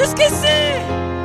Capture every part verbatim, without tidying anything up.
jusqu'ici.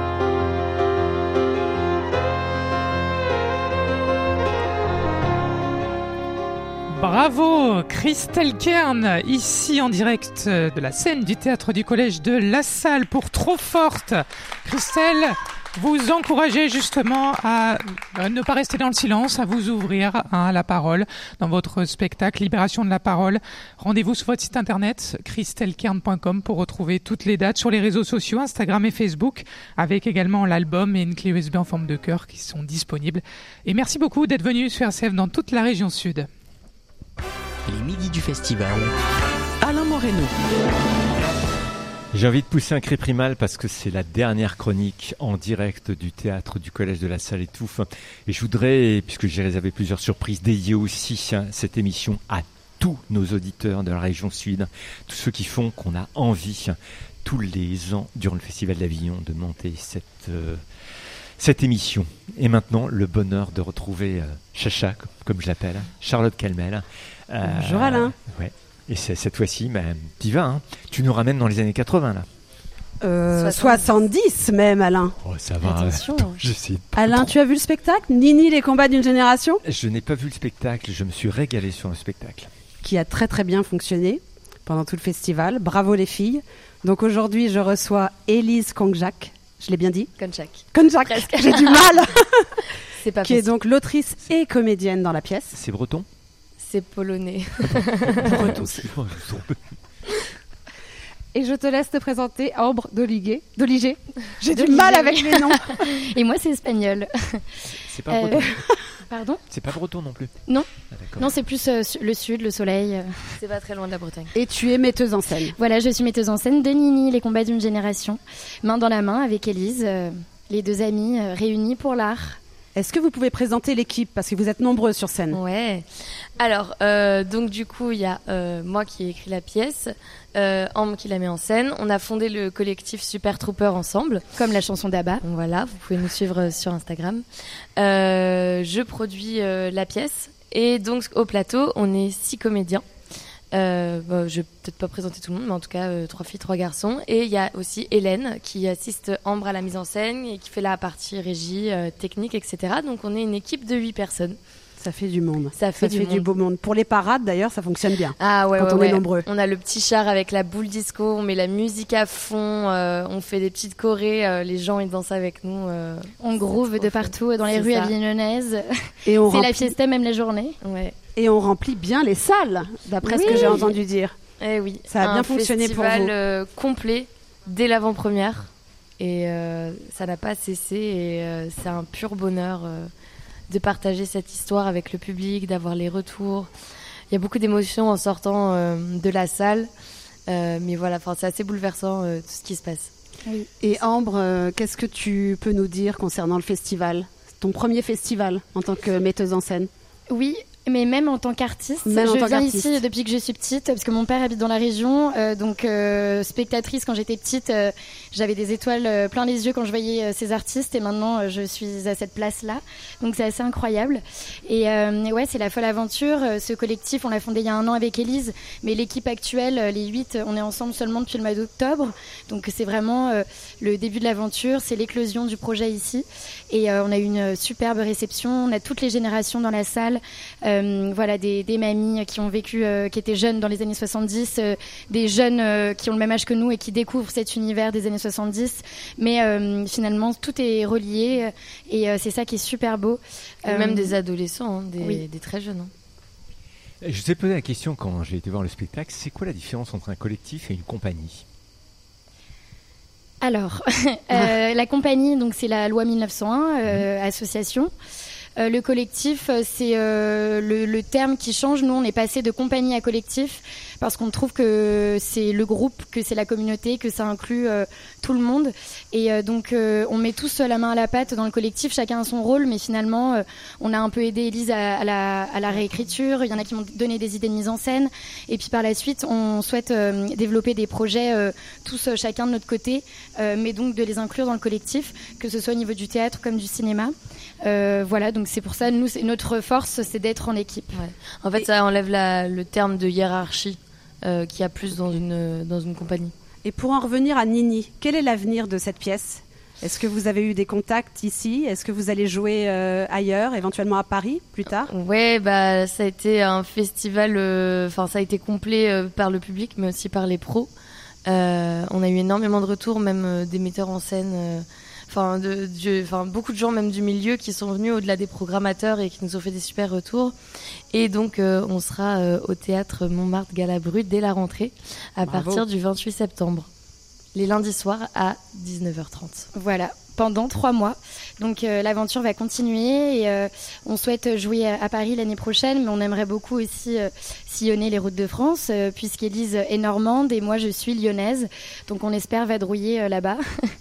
Bravo, Christelle Kern, ici en direct de la scène du théâtre du collège de La Salle pour Trop Forte. Christelle, vous encouragez justement à ne pas rester dans le silence, à vous ouvrir à la parole dans votre spectacle Libération de la parole. Rendez-vous sur votre site internet christelle kern point com pour retrouver toutes les dates sur les réseaux sociaux, Instagram et Facebook, avec également l'album et une clé U S B en forme de cœur qui sont disponibles. Et merci beaucoup d'être venu sur R C F dans toute la région sud. Les midis du festival, Alain Moreno. J'ai envie de pousser un cri primal parce que c'est la dernière chronique en direct du théâtre du collège de La Salle Étouffe. Et je voudrais, puisque j'ai réservé plusieurs surprises, dédier aussi hein, cette émission à tous nos auditeurs de la région sud, tous ceux qui font qu'on a envie tous les ans durant le festival d'Avignon de monter cette... Euh, Cette émission. Et maintenant, le bonheur de retrouver euh, Chacha, comme je l'appelle, Charlotte Calmel. Euh, Bonjour Alain. Ouais. Et c'est, cette fois-ci, bah, tu vas, hein. Tu nous ramènes dans les années quatre-vingts, là. Euh, soixante-dix même, Alain. Oh, ça va. Attention. Attends, je sais pas Alain, trop. tu as vu le spectacle Nini, les combats d'une génération? Je n'ai pas vu le spectacle, je me suis régalé sur le spectacle. Qui a très très bien fonctionné pendant tout le festival. Bravo les filles. Donc aujourd'hui, je reçois Élise Kongjak. Je l'ai bien dit? Kongjak. Kongjak, j'ai du mal. C'est pas Qui possible. est donc l'autrice et comédienne dans la pièce. C'est breton? C'est polonais. Breton, c'est... Et je te laisse te présenter Ambre Doligé. Doligé. J'ai du mal avec les noms. Et moi, c'est espagnol. C'est pas breton. Euh, Pardon? C'est pas breton non plus? Non. Ah, d'accord. Non, c'est plus euh, le sud, le soleil. euh. C'est pas très loin de la Bretagne. Et tu es metteuse en scène. Voilà, je suis metteuse en scène de Nini, les combats d'une génération. Main dans la main avec Élise, euh, les deux amies euh, réunies pour l'art. Est-ce que vous pouvez présenter l'équipe? Parce que vous êtes nombreux sur scène. Ouais. Alors, euh, donc du coup, il y a euh, moi qui ai écrit la pièce, euh, Ambre qui la met en scène. On a fondé le collectif Super Trooper ensemble, comme la chanson d'Abba. Donc voilà, vous pouvez nous suivre sur Instagram. Euh, je produis euh, la pièce et donc au plateau, on est six comédiens. Euh, bon, je vais peut-être pas présenter tout le monde, mais en tout cas, euh, trois filles, trois garçons. Et il y a aussi Hélène qui assiste Ambre à la mise en scène et qui fait la partie régie, euh, technique, et cetera. Donc on est une équipe de huit personnes. Ça fait du monde. Ça fait, Ça du, fait monde. du beau monde. Pour les parades, d'ailleurs, ça fonctionne bien. Ah ouais, quand ouais, on ouais. est nombreux. On a le petit char avec la boule disco, on met la musique à fond, euh, on fait des petites chorés, euh, les gens ils dansent avec nous. Euh, on groove de partout dans les C'est rues ça. avignonnaises. Et on C'est remplit... la fiesta même la journée. Ouais. Et on remplit bien les salles, d'après Oui. ce que j'ai entendu dire. Eh oui. Ça a Un bien fonctionné pour festival vous. euh, complet dès l'avant-première et euh, ça n'a pas cessé et euh, c'est un pur bonheur euh, de partager cette histoire avec le public, d'avoir les retours. Il y a beaucoup d'émotions en sortant euh, de la salle, euh, mais voilà, c'est assez bouleversant euh, tout ce qui se passe. Oui. Et Ambre, euh, qu'est-ce que tu peux nous dire concernant le festival? Ton premier festival en tant que metteuse en scène? Oui, mais même en tant qu'artiste, Même en je tant viens qu'artiste. ici depuis que je suis petite, parce que mon père habite dans la région, euh, donc euh, spectatrice quand j'étais petite, euh, j'avais des étoiles euh, plein les yeux quand je voyais euh, ces artistes, et maintenant euh, je suis à cette place-là, donc c'est assez incroyable. Et, euh, et ouais, c'est la folle aventure. Euh, Ce collectif, on l'a fondé il y a un an avec Élise, mais l'équipe actuelle, euh, les huit, on est ensemble seulement depuis le mois d'octobre, donc c'est vraiment euh, le début de l'aventure, c'est l'éclosion du projet ici, et euh, on a eu une superbe réception, on a toutes les générations dans la salle. Euh, Euh, voilà, des, des mamies qui ont vécu, euh, qui étaient jeunes dans les années soixante-dix, euh, des jeunes euh, qui ont le même âge que nous et qui découvrent cet univers des années soixante-dix. Mais euh, finalement, tout est relié euh, et euh, c'est ça qui est super beau. Et Euh, même des adolescents, hein, des, oui. des très jeunes. Hein. Je t'ai posé la question quand j'ai été voir le spectacle, c'est quoi la différence entre un collectif et une compagnie? Alors, euh, la compagnie, donc c'est la loi mille neuf cent un, euh, association. Euh, le collectif, euh, c'est euh, le, le terme qui change. Nous, on est passé de compagnie à collectif parce qu'on trouve que c'est le groupe, que c'est la communauté, que ça inclut euh, tout le monde. Et euh, donc, euh, on met tous la main à la pâte dans le collectif, chacun a son rôle, mais finalement, euh, on a un peu aidé Élise à, à, la, à la réécriture. Il y en a qui m'ont donné des idées de mise en scène. Et puis par la suite, on souhaite euh, développer des projets euh, tous euh, chacun de notre côté, euh, mais donc de les inclure dans le collectif, que ce soit au niveau du théâtre comme du cinéma. Euh, voilà, donc c'est pour ça, nous, c'est, notre force, c'est d'être en équipe. Ouais. En fait, et ça enlève la, le terme de hiérarchie euh, qu'il y a plus dans une, dans une compagnie. Et pour en revenir à Nini, quel est l'avenir de cette pièce ? Est-ce que vous avez eu des contacts ici ? Est-ce que vous allez jouer euh, ailleurs, éventuellement à Paris, plus tard ? Ouais, bah ça a été un festival, enfin euh, ça a été complet euh, par le public, mais aussi par les pros. Euh, on a eu énormément de retours, même euh, des metteurs en scène, enfin euh, de, de, enfin beaucoup de gens même du milieu qui sont venus au-delà des programmateurs et qui nous ont fait des super retours. Et donc euh, on sera euh, au théâtre Montmartre Galabru dès la rentrée, à Bravo. partir du vingt-huit septembre. Les lundis soirs à dix-neuf heures trente. Voilà, pendant trois mois. Donc euh, l'aventure va continuer et euh, on souhaite jouer à, à Paris l'année prochaine, mais on aimerait beaucoup aussi euh, sillonner les routes de France, euh, puisqu'Élise est normande et moi je suis lyonnaise. Donc on espère vadrouiller euh, là-bas.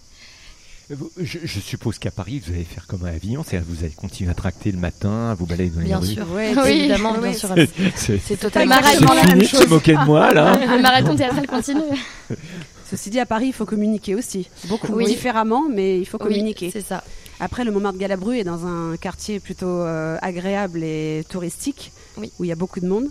Je, je suppose qu'à Paris, vous allez faire comme à Avignon, c'est-à-dire que vous allez continuer à tracter le matin, à vous balader dans les Bien rues. sûr, Ouais, oui, oui. évidemment, Oui. bien sûr. C'est, C'est totalement Mara- c'est Exactement la fini même de se chose. moquer de moi, là. Le marathon théâtral continue. Ceci dit, à Paris, il faut communiquer aussi. Beaucoup Oui. différemment, mais il faut Oui, communiquer. c'est ça. Après, le Montmartre-Galabru est dans un quartier plutôt euh, agréable et touristique, Oui. où il y a beaucoup de monde.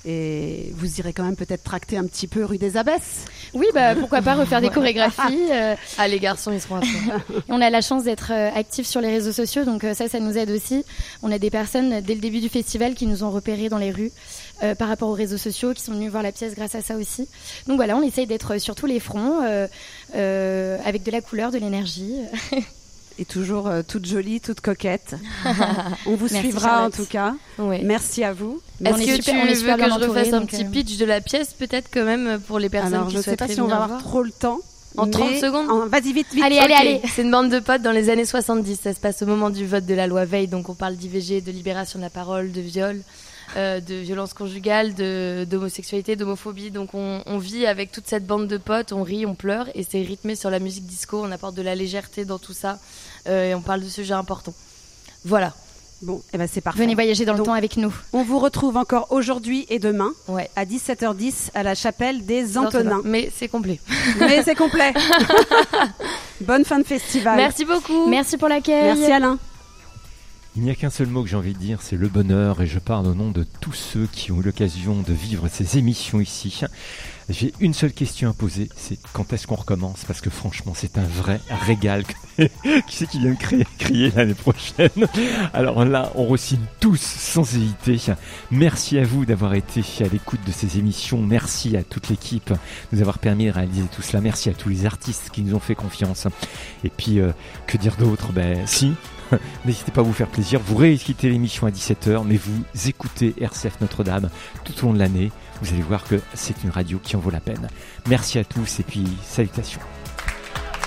Et vous irez quand même peut-être tracter un petit peu rue des Abbesses. Oui, bah, pourquoi pas refaire des chorégraphies. euh, Ah, les garçons, ils seront à fond. On a la chance d'être euh, actifs sur les réseaux sociaux, donc euh, ça, ça nous aide aussi. On a des personnes, dès le début du festival, qui nous ont repérés dans les rues euh, par rapport aux réseaux sociaux, qui sont venus voir la pièce grâce à ça aussi. Donc voilà, on essaye d'être sur tous les fronts, euh, euh, avec de la couleur, de l'énergie. Et toujours euh, toute jolie, toute coquette. On vous Merci, suivra Charlotte. en tout cas. Ouais. Merci à vous. Est-ce On est que super- tu on est veux super que bien je entourés, refasse un donc, petit euh, pitch de la pièce, peut-être quand même, pour les personnes Alors, qui je ne sais souhaiteraient pas si on va venir avoir voir. trop le temps. En mais trente secondes en- Vas-y, vite, vite. Allez, allez, Ok. allez. C'est une bande de potes dans les années soixante-dix. Ça se passe au moment du vote de la loi Veil. Donc on parle d'I V G, de libération de la parole, de viol, euh, de violence conjugale, de, d'homosexualité, d'homophobie. Donc on, on vit avec toute cette bande de potes, on rit, on pleure. Et c'est rythmé sur la musique disco. On apporte de la légèreté dans tout ça. Euh, et on parle de sujets importants. Voilà. Bon, eh ben c'est parfait. Venez voyager dans le Donc, temps avec nous. On vous retrouve encore aujourd'hui et demain Ouais. à dix-sept heures dix à la chapelle des Antonins. Mais c'est complet. Mais c'est complet. Bonne fin de festival. Merci beaucoup. Merci pour l'accueil. Merci Alain. Il n'y a qu'un seul mot que j'ai envie de dire, c'est le bonheur, et je parle au nom de tous ceux qui ont eu l'occasion de vivre ces émissions ici. J'ai une seule question à poser, c'est quand est-ce qu'on recommence ? Parce que franchement, c'est un vrai régal. Qui c'est qui vient me crier, crier l'année prochaine ? Alors là, on re-signe tous sans hésiter. Merci à vous d'avoir été à l'écoute de ces émissions. Merci à toute l'équipe de nous avoir permis de réaliser tout cela. Merci à tous les artistes qui nous ont fait confiance. Et puis, euh, que dire d'autre ? Ben si, n'hésitez pas à vous faire plaisir. Vous réécoutez l'émission à dix-sept heures, mais vous écoutez R C F Notre-Dame tout au long de l'année. Vous allez voir que c'est une radio qui en vaut la peine. Merci à tous et puis salutations.